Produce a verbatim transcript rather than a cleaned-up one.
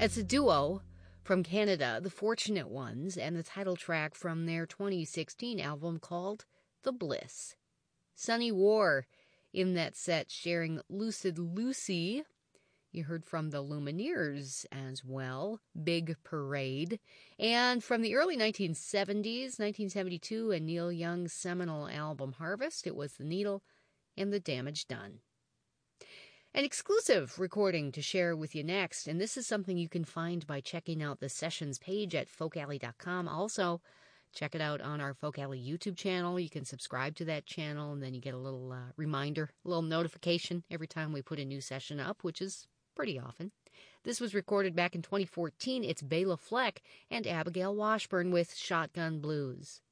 It's a duo from Canada, The Fortunate Ones, and the title track from their twenty sixteen album called The Bliss. Sunny War in that set, sharing Lucid Lucy. You heard from the Lumineers as well, Big Parade. And from the early nineteen seventies, nineteen seventy-two, and Neil Young's seminal album Harvest, it was The Needle and the Damage Done. An exclusive recording to share with you next, and this is something you can find by checking out the sessions page at folk alley dot com. Also, check it out on our Folk Alley YouTube channel. You can subscribe to that channel, and then you get a little uh, reminder, a little notification every time we put a new session up, which is pretty often. This was recorded back in twenty fourteen. It's Bela Fleck and Abigail Washburn with Shotgun Blues.